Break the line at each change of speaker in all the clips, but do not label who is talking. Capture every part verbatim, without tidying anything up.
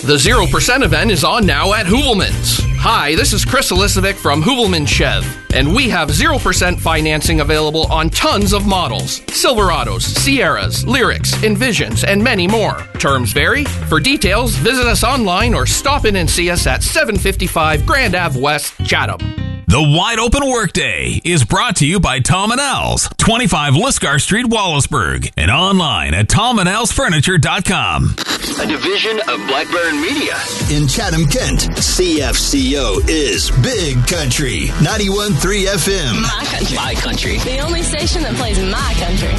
The zero percent event is on now at Hoovelman's. Hi, this is Chris Elisovic from Hoovelman Chev, and we have zero percent financing available on tons of models. Silverados, Sierras, Lyrics, Envisions, and many more. Terms vary. For details, visit us online or stop in and see us at seven fifty-five Grand Ave West, Chatham.
The Wide Open Workday is brought to you by Tom and Al's, twenty-five Lisgar Street, Wallaceburg, and online at tom and als furniture dot com.
A division of Blackburn Media.
In Chatham, Kent, C F C O is Big Country, ninety-one point three F M.
My country.
My country.
The only station that plays my country.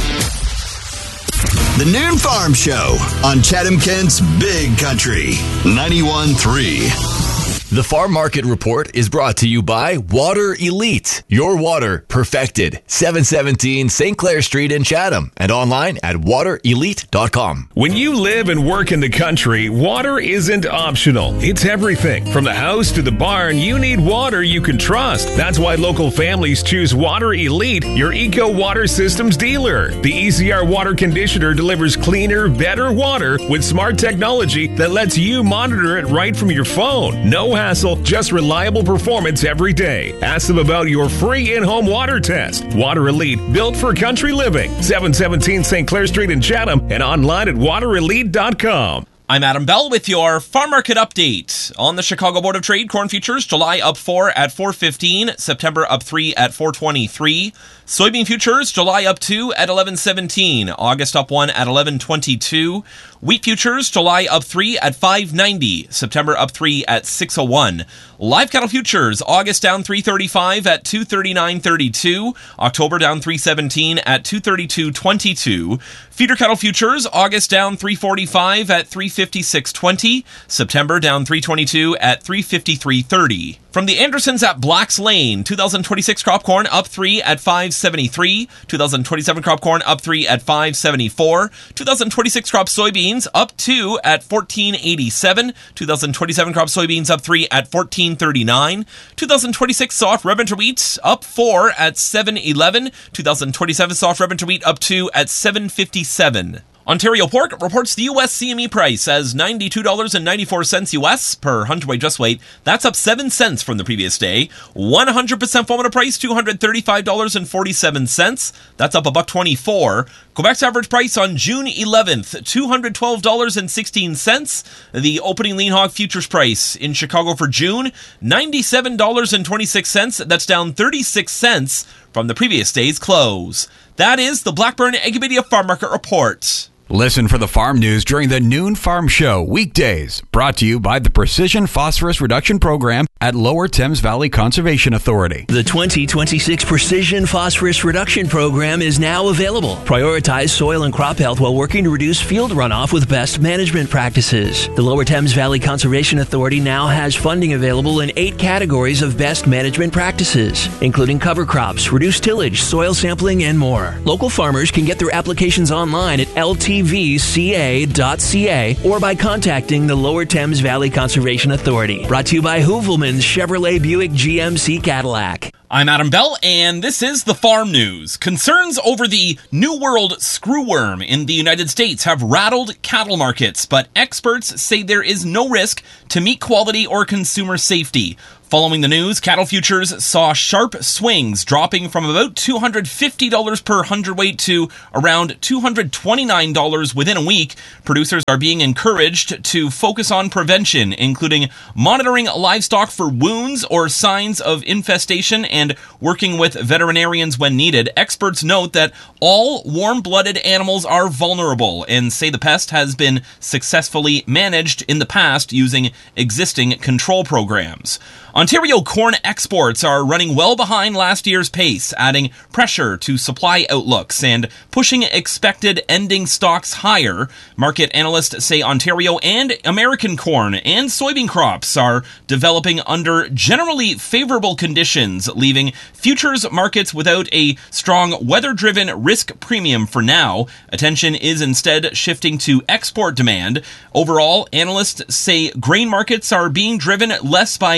The Noon Farm Show on Chatham, Kent's Big Country, ninety-one point three.
The Farm Market Report is brought to you by Water Elite. Your water perfected. seven seventeen Saint Clair Street in Chatham and online at water elite dot com.
When you live and work in the country, water isn't optional. It's everything. From the house to the barn, you need water you can trust. That's why local families choose Water Elite, your Eco Water Systems dealer. The E C R water conditioner delivers cleaner, better water with smart technology that lets you monitor it right from your phone. No hassle, just reliable performance every day. Ask them about your free in-home water test. Water Elite, built for country living. seven seventeen Saint Clair Street in Chatham and online at water elite dot com.
I'm Adam Bell with your farm market update. On the Chicago Board of Trade, corn futures, July up four at four fifteen, September up three at four twenty-three. Soybean futures, July up two at eleven seventeen, August up one at eleven twenty-two. Wheat futures, July up three at five ninety, September up three at six oh one. Live cattle futures, August down three thirty-five at two thirty-nine thirty-two, October down three seventeen at two thirty-two twenty-two. Feeder cattle futures, August down three forty-five at three fifty-six twenty, September down three twenty-two at three fifty-three thirty. From the Andersons at Black's Lane, two thousand twenty-six crop corn up three at five seventy-three, two thousand twenty-seven crop corn up three at five seventy-four, two thousand twenty-six crop soybeans up two at fourteen eighty-seven, two thousand twenty-seven crop soybeans up three at fourteen thirty-nine, two thousand twenty-six soft red winter wheat up four at seven eleven, two thousand twenty-seven soft red winter wheat up two at seven fifty-seven. Ontario Pork reports the U S C M E price as ninety-two dollars and ninety-four cents U S per hundredweight just weight. That's up seven cents from the previous day. one hundred percent formula price, two hundred thirty-five dollars and forty-seven cents. That's up a buck twenty-four. Quebec's average price on June eleventh, two hundred twelve dollars and sixteen cents. The opening lean hog futures price in Chicago for June, ninety-seven dollars and twenty-six cents. That's down thirty-six cents from the previous day's close. That is the Blackburn Agrimedia Farm Market Report.
Listen for the farm news during the Noon Farm Show weekdays, brought to you by the Precision Phosphorus Reduction Program at Lower Thames Valley Conservation Authority.
The twenty twenty-six Precision Phosphorus Reduction Program is now available. Prioritize soil and crop health while working to reduce field runoff with best management practices. The Lower Thames Valley Conservation Authority now has funding available in eight categories of best management practices, including cover crops, reduced tillage, soil sampling, and more. Local farmers can get their applications online at L T V C A dot C A or by contacting the Lower Thames Valley Conservation Authority. Brought to you by Hoovelman's Chevrolet Buick G M C Cadillac.
I'm Adam Bell, and this is the Farm News. Concerns over the New World screwworm in the United States have rattled cattle markets, but experts say there is no risk to meat quality or consumer safety. Following the news, cattle futures saw sharp swings, dropping from about two hundred fifty dollars per hundredweight to around two hundred twenty-nine dollars within a week. Producers are being encouraged to focus on prevention, including monitoring livestock for wounds or signs of infestation and working with veterinarians when needed. Experts note that all warm-blooded animals are vulnerable and say the pest has been successfully managed in the past using existing control programs. Ontario corn exports are running well behind last year's pace, adding pressure to supply outlooks and pushing expected ending stocks higher. Market analysts say Ontario and American corn and soybean crops are developing under generally favorable conditions, leaving futures markets without a strong weather-driven risk premium for now. Attention is instead shifting to export demand. Overall, analysts say grain markets are being driven less by immediate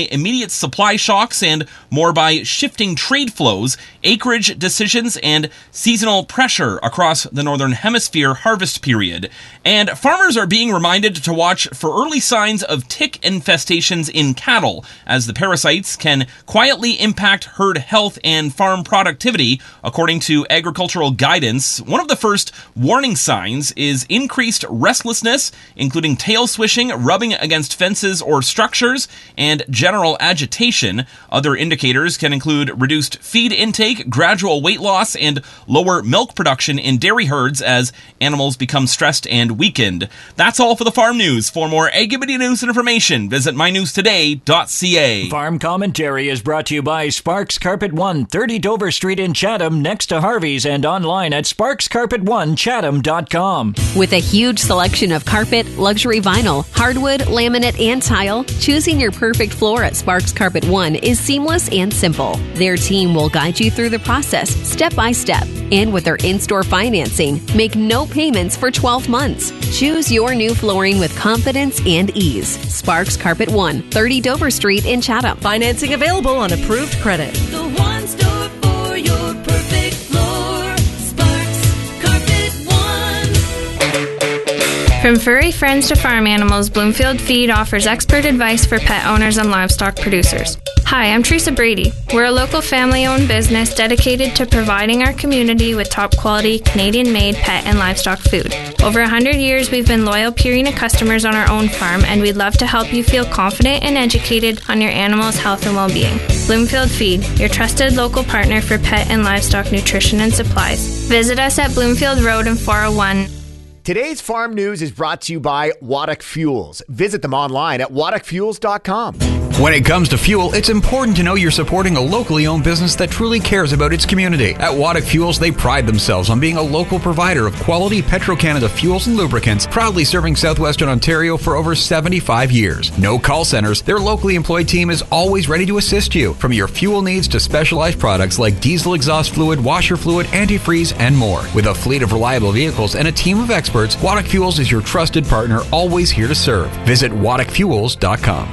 by supply shocks and more by shifting trade flows, acreage decisions, and seasonal pressure across the Northern Hemisphere harvest period. And farmers are being reminded to watch for early signs of tick infestations in cattle, as the parasites can quietly impact herd health and farm productivity, according to agricultural guidance. One of the first warning signs is increased restlessness, including tail swishing, rubbing against fences or structures, and general agitation. Other indicators can include reduced feed intake, gradual weight loss, and lower milk production in dairy herds as animals become stressed and weakened. That's all for the farm news. For more Agility news and information, visit my news today dot c a.
Farm Commentary is brought to you by Sparks Carpet One, thirty Dover Street in Chatham, next to Harvey's, and online at sparks carpet one chatham dot com.
With a huge selection of carpet, luxury vinyl, hardwood, laminate, and tile, choosing your perfect floor at Sparks Carpet One is seamless and simple. Their team will guide you through the process step by step. And with their in-store financing, make no payments for twelve months. Choose your new flooring with confidence and ease. Sparks Carpet One, thirty Dover Street in Chatham.
Financing available on approved credit.
The one store for your perfect floor. Sparks Carpet One.
From furry friends to farm animals, Bloomfield Feed offers expert advice for pet owners and livestock producers. Hi, I'm Teresa Brady. We're a local family-owned business dedicated to providing our community with top-quality, Canadian-made pet and livestock food. Over one hundred years, we've been loyal Purina customers on our own farm, and we'd love to help you feel confident and educated on your animal's health and well-being. Bloomfield Feed, your trusted local partner for pet and livestock nutrition and supplies. Visit us at Bloomfield Road in four oh one.
Today's farm news is brought to you by Waddock Fuels. Visit them online at waddock fuels dot com.
When it comes to fuel, it's important to know you're supporting a locally owned business that truly cares about its community. At Waddock Fuels, they pride themselves on being a local provider of quality Petro-Canada fuels and lubricants, proudly serving southwestern Ontario for over seventy-five years. No call centers, their locally employed team is always ready to assist you, from your fuel needs to specialized products like diesel exhaust fluid, washer fluid, antifreeze, and more. With a fleet of reliable vehicles and a team of experts, Waddock Fuels is your trusted partner, always here to serve. Visit waddock fuels dot com.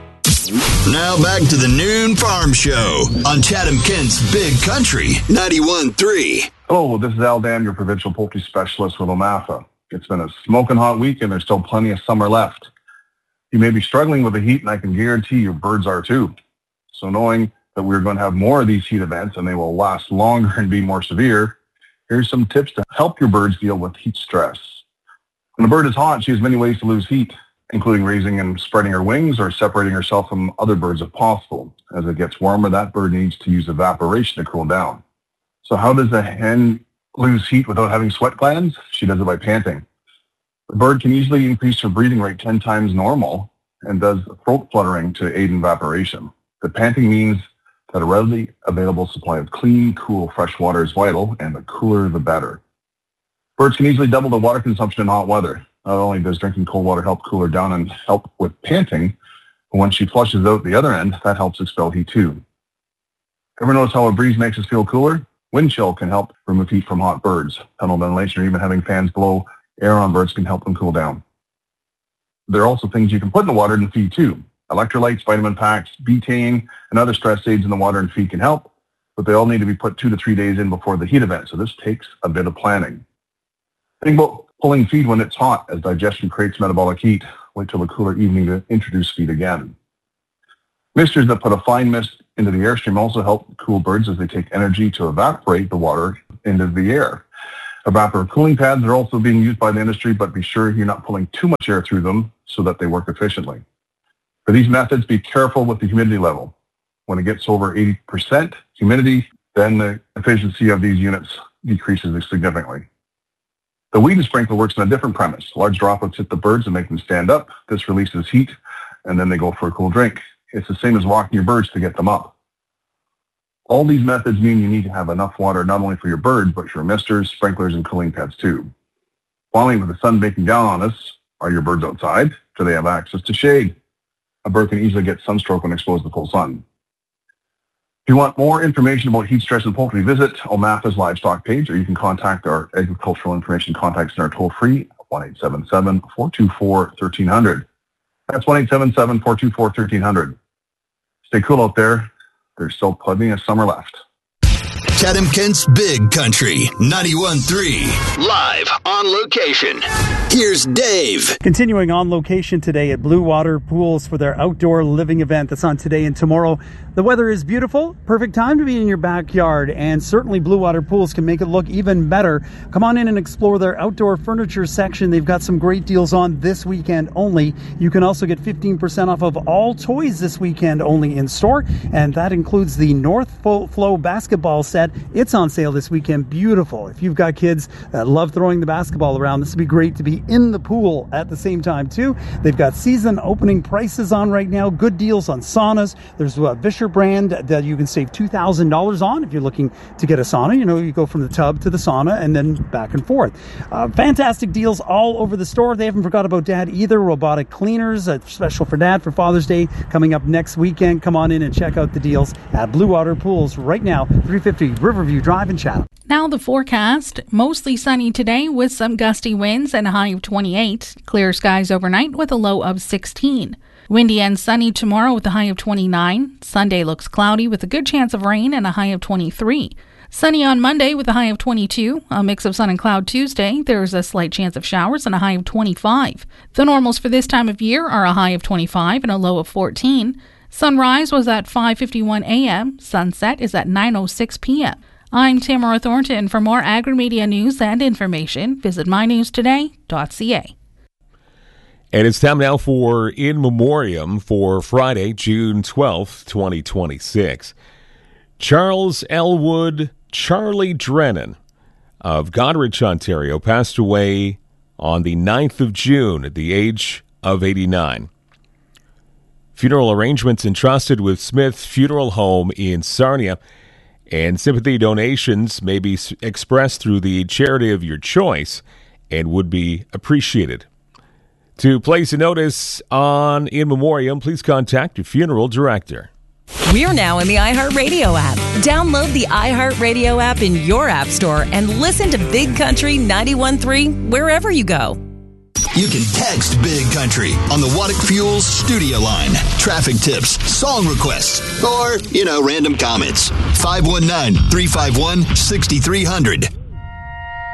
Now back to the Noon Farm Show on Chatham Kent's Big Country ninety-one point three.
Hello, this is Al Dam, your provincial poultry specialist with OMAFA. It's been a smoking hot week and there's still plenty of summer left. You may be struggling with the heat, and I can guarantee your birds are too. So knowing that we're going to have more of these heat events and they will last longer and be more severe, here's some tips to help your birds deal with heat stress. When a bird is hot, she has many ways to lose heat, including raising and spreading her wings or separating herself from other birds if possible. As it gets warmer, that bird needs to use evaporation to cool down. So how does a hen lose heat without having sweat glands? She does it by panting. The bird can easily increase her breathing rate ten times normal and does throat fluttering to aid in evaporation. The panting means that a readily available supply of clean, cool, fresh water is vital, and the cooler the better. Birds can easily double the water consumption in hot weather. Not only does drinking cold water help cool her down and help with panting, but when she flushes out the other end, that helps expel heat too. Ever notice how a breeze makes us feel cooler? Wind chill can help remove heat from hot birds. Tunnel ventilation or even having fans blow air on birds can help them cool down. There are also things you can put in the water and feed too. Electrolytes, vitamin packs, betaine, and other stress aids in the water and feed can help, but they all need to be put two to three days in before the heat event, so this takes a bit of planning. Think about pulling feed when it's hot, as digestion creates metabolic heat. Wait till the cooler evening to introduce feed again. Misters that put a fine mist into the airstream also help cool birds as they take energy to evaporate the water into the air. Evaporative cooling pads are also being used by the industry, but be sure you're not pulling too much air through them so that they work efficiently. For these methods, be careful with the humidity level. When it gets over eighty percent humidity, then the efficiency of these units decreases significantly. The weed and sprinkler works on a different premise. Large droplets hit the birds and make them stand up. This releases heat, and then they go for a cool drink. It's the same as walking your birds to get them up. All these methods mean you need to have enough water not only for your birds, but for misters, sprinklers, and cooling pads too. Finally, with the sun baking down on us, are your birds outside? Do they have access to shade? A bird can easily get sunstroke when exposed to the full sun. If you want more information about heat stress in poultry, visit OMAFA's livestock page, or you can contact our agricultural information contact center toll-free, one eight seven seven, four two four, one three zero zero. That's one eight seven seven, four two four, one three zero zero. Stay cool out there. There's still plenty of summer left.
Chatham Kent's Big Country, ninety-one point three.
Live on location.
Here's Dave.
Continuing on location today at Blue Water Pools for their outdoor living event that's on today and tomorrow. The weather is beautiful, perfect time to be in your backyard, and certainly Blue Water Pools can make it look even better. Come on in and explore their outdoor furniture section. They've got some great deals on this weekend only. You can also get fifteen percent off of all toys this weekend only in store, and that includes the North Flow basketball set. It's on sale this weekend. Beautiful. If you've got kids that love throwing the basketball around, this would be great to be in the pool at the same time too. They've got season opening prices on right now. Good deals on saunas. There's a Vischer brand that you can save two thousand dollars on if you're looking to get a sauna. You know, you go from the tub to the sauna and then back and forth. Uh, fantastic deals all over the store. They haven't forgot about Dad either. Robotic cleaners, uh, special for Dad for Father's Day coming up next weekend. Come on in and check out the deals at Blue Water Pools right now. three fifty Riverview Drive in Chatham.
Now the forecast. Mostly sunny today with some gusty winds and a high of twenty-eight. Clear skies overnight with a low of sixteen. Windy and sunny tomorrow with a high of twenty-nine. Sunday looks cloudy with a good chance of rain and a high of twenty-three. Sunny on Monday with a high of twenty-two. A mix of sun and cloud Tuesday. There's a slight chance of showers and a high of twenty-five. The normals for this time of year are a high of twenty-five and a low of fourteen. Sunrise was at five fifty-one a.m. Sunset is at nine oh six p.m. I'm Tamara Thornton. For more Agri-Media news and information, visit my news today dot c a.
And it's time now for In Memoriam for Friday, June twelfth, twenty twenty-six. Charles Elwood Charlie Drennan of Goderich, Ontario, passed away on the ninth of June at the age of eighty-nine. Funeral arrangements entrusted with Smith Funeral Home in Sarnia, and sympathy donations may be expressed through the charity of your choice and would be appreciated. To place a notice on In Memoriam, please contact your funeral director.
We're now in the iHeartRadio app. Download the iHeartRadio app in your app store and listen to Big Country ninety-one point three wherever you go.
You can text Big Country on the Waddick Fuels studio line. Traffic tips, song requests, or, you know, random comments. five one nine, three five one, six three zero zero.